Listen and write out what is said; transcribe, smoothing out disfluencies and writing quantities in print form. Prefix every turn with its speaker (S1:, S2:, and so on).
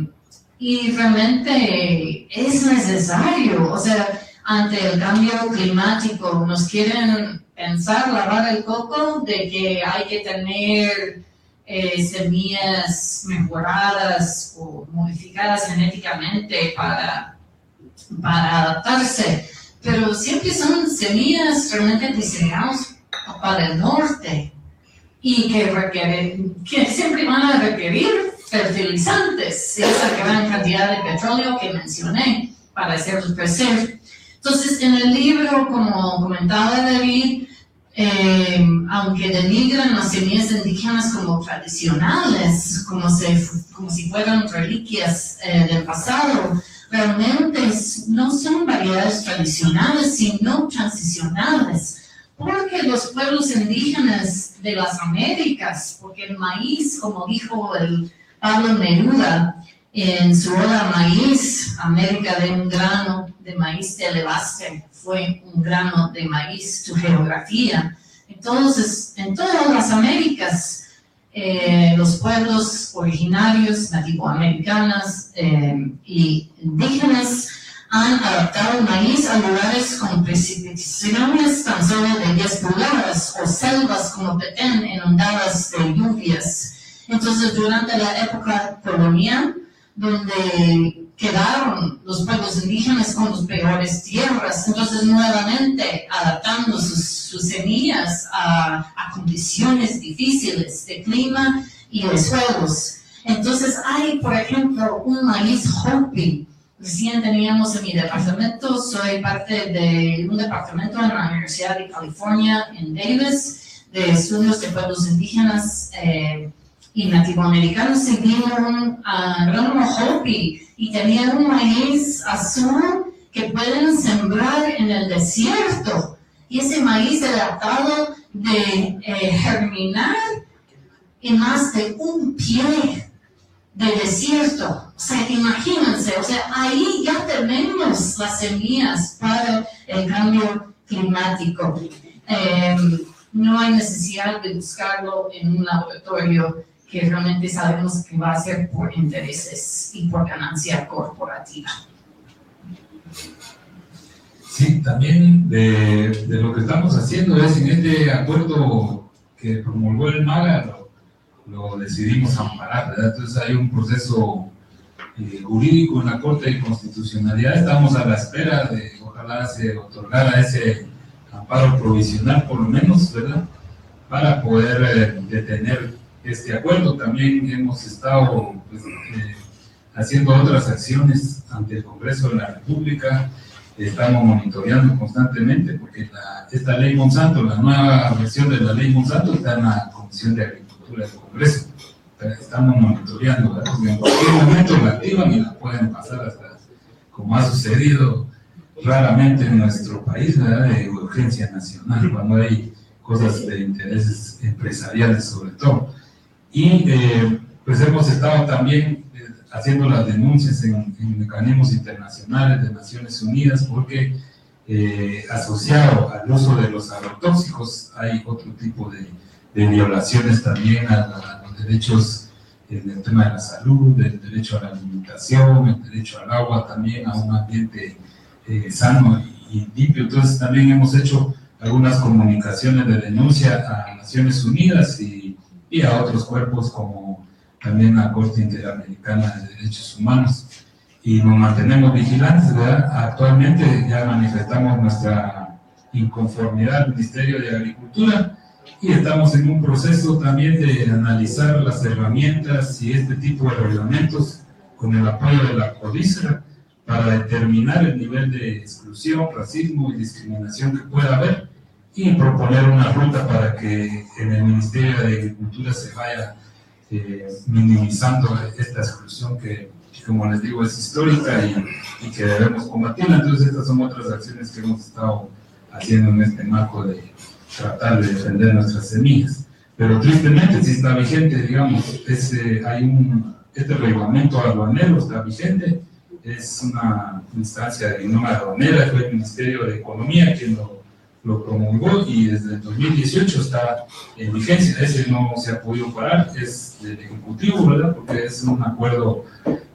S1: y realmente es necesario, o sea, ante el cambio climático nos quieren pensar, lavar el coco de que hay que tener semillas mejoradas o modificadas genéticamente para adaptarse, pero siempre son semillas realmente diseñadas para el norte y que siempre van a requerir fertilizantes y esa gran cantidad de petróleo que mencioné para hacerlos crecer. Entonces, en el libro, como comentaba David, aunque denigran las semillas indígenas como tradicionales, como si fueran reliquias del pasado, realmente no son variedades tradicionales, sino transicionales, porque los pueblos indígenas de las Américas, porque el maíz, como dijo el Pablo Neruda en su Oda Maíz, América de un grano de maíz te elevaste, fue un grano de maíz tu geografía. Entonces, en todas las Américas, los pueblos originarios, nativoamericanos y indígenas han adaptado el maíz a lugares con precipitaciones tan solo de 10 pulgadas o selvas como Petén inundadas de lluvias. Entonces, durante la época colonial, donde quedaron los pueblos indígenas con las peores tierras, entonces nuevamente adaptando sus semillas a condiciones difíciles de clima y de suelos. Entonces hay, por ejemplo, un maíz Hopi. Recién teníamos en mi departamento, soy parte de un departamento en la Universidad de California en Davis, de estudios de pueblos indígenas y nativoamericanos, y vino un agrónomo Hopi y tenía un maíz azul que pueden sembrar en el desierto, y ese maíz adaptado de germinar en más de un pie de desierto. O sea, imagínense, o sea, ahí ya tenemos las semillas para el cambio climático. No hay necesidad de buscarlo en un laboratorio que realmente sabemos que va a ser por intereses y por ganancia corporativa.
S2: Sí, también de lo que estamos haciendo es en este acuerdo que promulgó el MAGA, lo decidimos amparar, ¿verdad? Entonces hay un proceso jurídico en la Corte de Constitucionalidad. Estamos a la espera de, ojalá se otorgara ese amparo provisional por lo menos, ¿verdad?, para poder detener este acuerdo. También hemos estado haciendo otras acciones ante el Congreso de la República. Estamos monitoreando constantemente porque esta ley Monsanto, la nueva versión de la ley Monsanto, está en la Comisión de Agricultura del Congreso. Estamos monitoreando, ¿verdad?, porque en cualquier momento la activan y la pueden pasar hasta, como ha sucedido raramente en nuestro país, ¿verdad?, de urgencia nacional, cuando hay cosas de intereses empresariales sobre todo. Y pues hemos estado también haciendo las denuncias en mecanismos internacionales de Naciones Unidas, porque asociado al uso de los agrotóxicos hay otro tipo de violaciones también a los derechos en el tema de la salud, el derecho a la alimentación, el derecho al agua, también a un ambiente sano y limpio. Entonces también hemos hecho algunas comunicaciones de denuncia a Naciones Unidas y a otros cuerpos como también la Corte Interamericana de Derechos Humanos, y nos mantenemos vigilantes, ¿verdad? Actualmente ya manifestamos nuestra inconformidad al Ministerio de Agricultura y estamos en un proceso también de analizar las herramientas y este tipo de reglamentos con el apoyo de la CODISRA para determinar el nivel de exclusión, racismo y discriminación que pueda haber y proponer una ruta para que en el Ministerio de Agricultura se vaya minimizando esta exclusión que, como les digo, es histórica y que debemos combatirla. Entonces estas son otras acciones que hemos estado haciendo en este marco de tratar de defender nuestras semillas. Pero tristemente sí está vigente, digamos, este reglamento aduanero está vigente, es una instancia de norma aduanera, fue el Ministerio de Economía quien lo promulgó y desde el 2018 está en vigencia. Ese no se ha podido parar, es del Ejecutivo, ¿verdad?, porque es un acuerdo